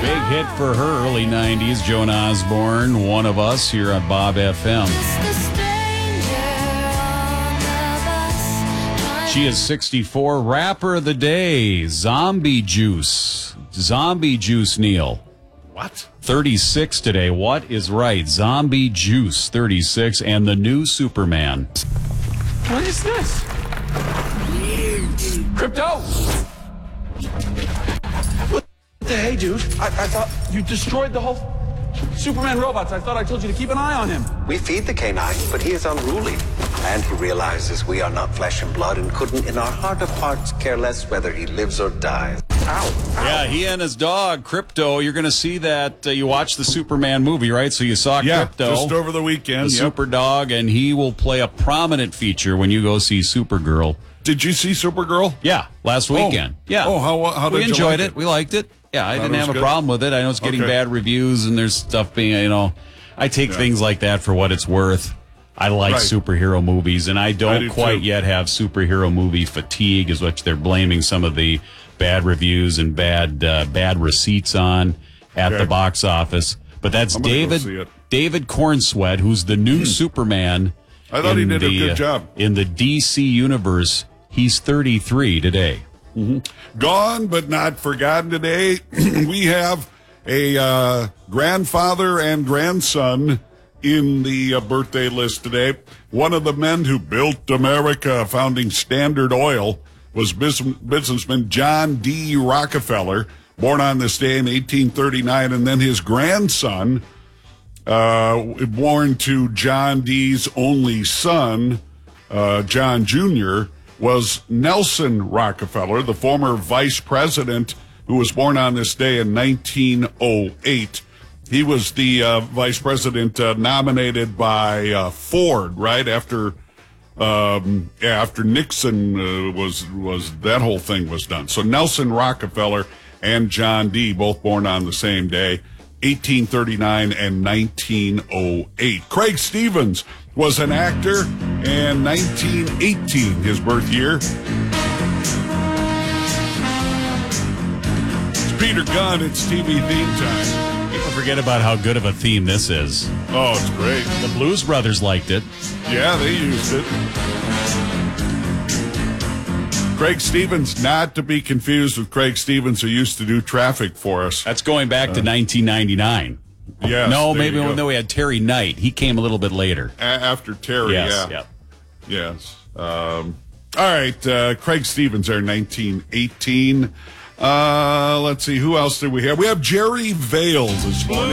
Big hit for her, early 90s. Joan Osborne, One of Us, here on Bob FM. She is 64. Rapper of the day, Zombie Juice. Zombie Juice, Neil. What? 36 today. What is right? Zombie Juice, 36, and the new Superman. What is this? Crypto! What the hey, dude? I thought you destroyed the whole Superman robots. I thought I told you to keep an eye on him. We feed the canine, but he is unruly. And he realizes we are not flesh and blood and couldn't, in our heart of hearts, care less whether he lives or dies. Ow. Yeah, he and his dog, Crypto. You're going to see that. You watched the Superman movie, right? So you saw Crypto. Just over the weekend. The super dog, and he will play a prominent feature when you go see Supergirl. Did you see Supergirl? Yeah, last weekend. Yeah. Oh, how did we you enjoyed like it. We liked it. Yeah, I didn't have a good? problem with it. I know it's getting bad reviews, and there's stuff being, I take things like that for what it's worth. I like superhero movies, and I don't quite yet have superhero movie fatigue, is what they're blaming some of the bad reviews and bad receipts on at the box office. But that's David Cornsweet, who's the new Superman. I thought he did a good job. In the DC universe. He's 33 today. Mm-hmm. Gone but not forgotten today. We have a grandfather and grandson in the birthday list today. One of the men who built America, founding Standard Oil, was businessman John D. Rockefeller, born on this day in 1839, and then his grandson, born to John D.'s only son, John Jr., was Nelson Rockefeller, the former vice president who was born on this day in 1908. He was the vice president nominated by Ford right after Nixon was that whole thing was done. So Nelson Rockefeller and John D. both born on the same day, 1839 and 1908. Craig Stevens was an actor, and 1918, his birth year. It's Peter Gunn. It's TV theme time. People forget about how good of a theme this is. Oh, it's great. The Blues Brothers liked it. Yeah, they used it. Craig Stevens, not to be confused with Craig Stevens, who used to do traffic for us. That's going back to 1999. Yes. No, maybe when we had Terry Knight. He came a little bit later. After Terry, yes, yeah. Yes. All right, Craig Stevens there, 1918. Let's see, who else did we have? We have Jerry Vales as well.